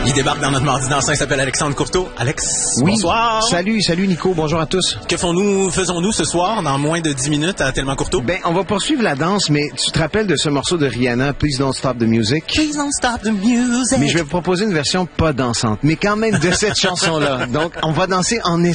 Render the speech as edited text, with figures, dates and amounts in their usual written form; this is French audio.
Il débarque dans notre mardi dansant, il s'appelle Alexandre Courteau. Alex, oui. Bonsoir. Salut Nico, bonjour à tous. Que faisons-nous ce soir dans moins de 10 minutes à Tellement Courteau? Ben, on va poursuivre la danse, mais tu te rappelles de ce morceau de Rihanna, Please Don't Stop the Music? Please Don't Stop the Music. Mais je vais vous proposer une version pas dansante, mais quand même de cette chanson-là. Donc, on va danser en